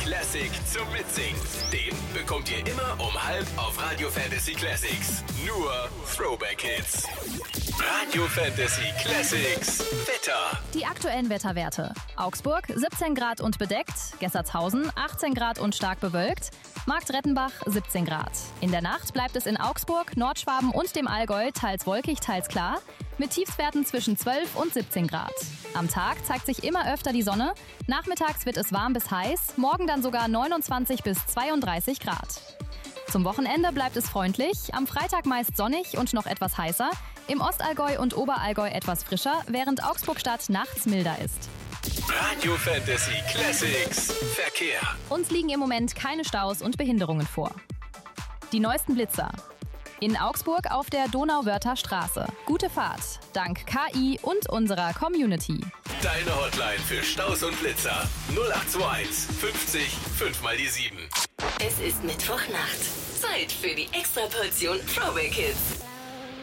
Classic zum Mitsingen. Den bekommt ihr immer um 12 auf Radio Fantasy Classics. Nur Throwback Hits. Radio Fantasy Classics Wetter. Die aktuellen Wetterwerte. Augsburg 17 Grad und bedeckt, Gessertshausen 18 Grad und stark bewölkt, Marktrettenbach 17 Grad. In der Nacht bleibt es in Augsburg, Nordschwaben und dem Allgäu teils wolkig, teils klar, mit Tiefstwerten zwischen 12 und 17 Grad. Am Tag zeigt sich immer öfter die Sonne, nachmittags wird es warm bis heiß, morgen dann sogar 29 bis 32 Grad. Zum Wochenende bleibt es freundlich, am Freitag meist sonnig und noch etwas heißer, im Ostallgäu und Oberallgäu etwas frischer, während Augsburg-Stadt nachts milder ist. Radio Fantasy Classics Verkehr. Uns liegen im Moment keine Staus und Behinderungen vor. Die neuesten Blitzer. In Augsburg auf der Donauwörther Straße. Gute Fahrt, dank KI und unserer Community. Deine Hotline für Staus und Blitzer 0821 50 5 mal die 7. Es ist Mittwochnacht. Zeit für die Extraportion Throwback Hits.